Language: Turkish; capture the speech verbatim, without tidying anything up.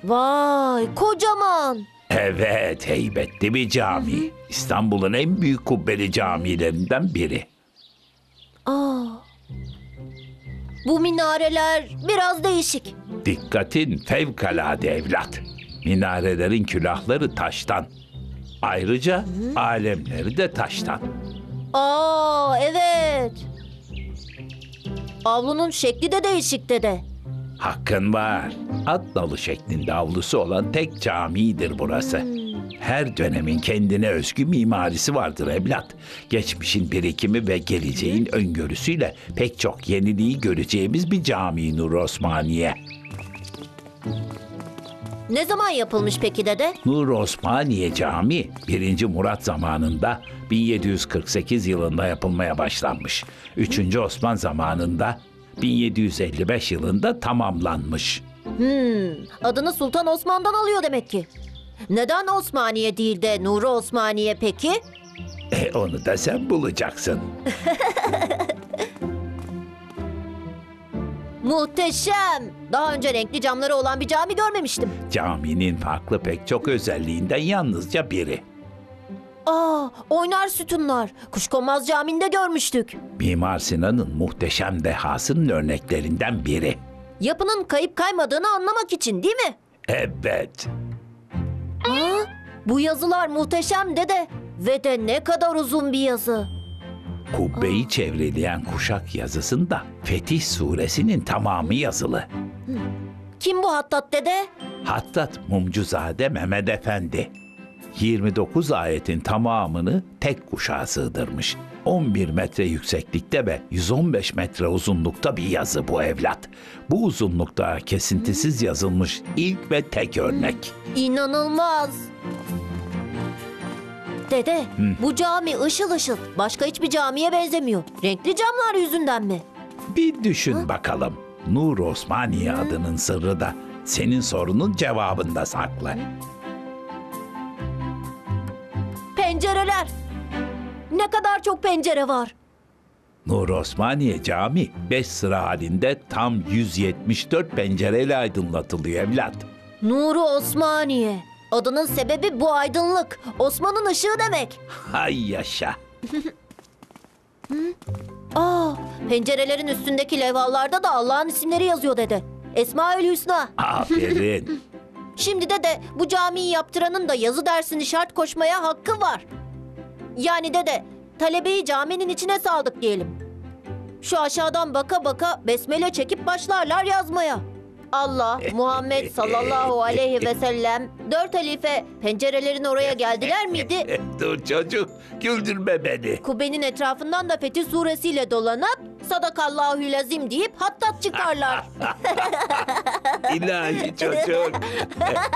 Vay, kocaman. Evet, heybetli bir cami. İstanbul'un en büyük kubbeli camilerinden biri. Aa. Bu minareler biraz değişik. Dikkatin fevkalade evlat. Minarelerin külahları taştan. Ayrıca alemleri de taştan. Aa, evet. Avlunun şekli de değişik dede. Hakkın var. At nalı şeklinde avlusu olan tek camidir burası. Her dönemin kendine özgü mimarisi vardır evlat. Geçmişin birikimi ve geleceğin öngörüsüyle pek çok yeniliği göreceğimiz bir cami Nur Osmaniye. Ne zaman yapılmış peki dede? Nur Osmaniye Camii birinci. Murat zamanında bin yedi yüz kırk sekiz yılında yapılmaya başlanmış. üçüncü. Osman zamanında bin yedi yüz elli beş yılında tamamlanmış. Hmm, adını Sultan Osman'dan alıyor demek ki. Neden Osmaniye değil de Nuri Osmaniye peki? E onu da sen bulacaksın. Muhteşem. Daha önce renkli camları olan bir cami görmemiştim. Caminin farklı pek çok özelliğinden yalnızca biri. Aa, oynar sütunlar. Kuşkonmaz Camii'nde görmüştük. Mimar Sinan'ın muhteşem dehasının örneklerinden biri. Yapının kayıp kaymadığını anlamak için değil mi? Evet. Ha? Bu yazılar muhteşem dede. Ve de ne kadar uzun bir yazı. Kubbeyi çevreleyen kuşak yazısında Fetih Suresinin tamamı yazılı. Kim bu Hattat dede? Hattat Mumcuzade Mehmet Efendi. yirmi dokuz ayetin tamamını tek kuşağa sığdırmış. on bir metre yükseklikte ve yüz on beş metre uzunlukta bir yazı bu evlat. Bu uzunlukta kesintisiz yazılmış ilk ve tek örnek. İnanılmaz. Dede, bu cami ışıl ışıl. Başka hiçbir camiye benzemiyor. Renkli camlar yüzünden mi? Bir düşün bakalım. Nur Osmaniye adının sırrı da senin sorunun cevabında saklı. Pencereler. Ne kadar çok pencere var. Nur Osmaniye Camii beş sıra halinde tam yüz yetmiş dört pencereyle aydınlatılıyor evlat. Nuri Osmaniye. Adının sebebi bu aydınlık. Osman'ın ışığı demek. Hay yaşa. Aa, pencerelerin üstündeki levhalarda da Allah'ın isimleri yazıyor dede. Esmaül Hüsna. Aferin. Şimdi de de bu camiyi yaptıranın da yazı dersini şart koşmaya hakkı var. Yani dede, talebeyi caminin içine saldık diyelim. Şu aşağıdan baka baka besmele çekip başlarlar yazmaya. Allah, Muhammed sallallahu aleyhi ve sellem, dört halife pencerelerin oraya geldiler miydi? Dur çocuk, güldürme beni. Kubbenin etrafından da Fetih suresiyle dolanıp Sadakallahülazim deyip hattat çıkarlar. İlahi çocuk.